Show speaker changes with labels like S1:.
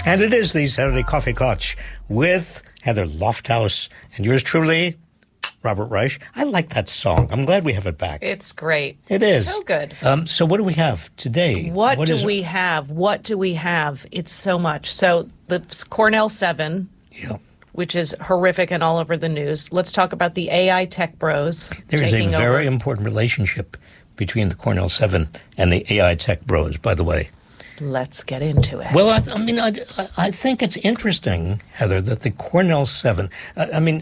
S1: And it is the Saturday Coffee Clutch with Heather Lofthouse and yours truly, Robert Reich. I like that song. I'm glad we have it back.
S2: It's great.
S1: It is.
S2: So good.
S1: So what do we have today?
S2: What do we have? It's so much. So the Cornell 7, which is horrific and all over the news. Let's talk about the AI tech bros.
S1: There is a very important relationship between the Cornell 7 and the AI tech bros, by the way.
S2: Let's get into it.
S1: Well, I think it's interesting, Heather, that the Cornell 7,